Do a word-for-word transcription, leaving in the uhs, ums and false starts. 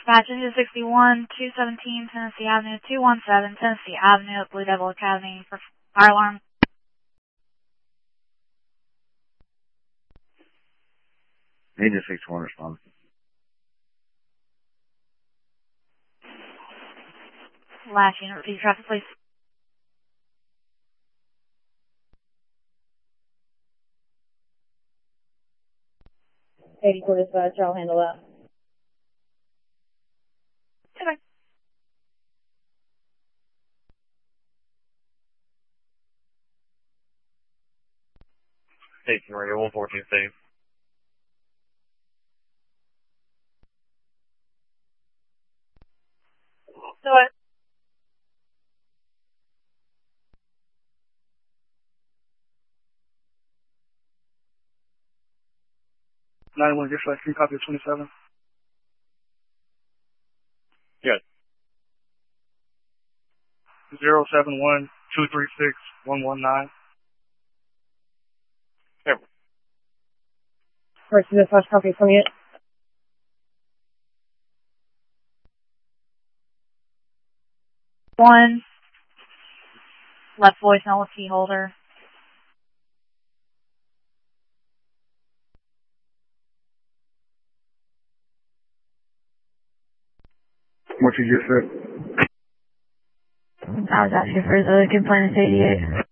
Dispatch into sixty-one, two seventeen Tennessee Avenue, two one seven Tennessee Avenue at Blue Devil Academy for fire alarm. Agent sixty-one respond. Last unit, repeat traffic, please. eighty-four dispatch, I'll handle that. Okay. Station radio one fourteen save. So what? ninety-one dispatch, can you copy of twenty-seven? Yes. zero seven one, two three six, one one nine. Yep. First dispatch, copy from you. One. Left voicemail with key holder. What you just said? I was asking for the complainant eighty-eight.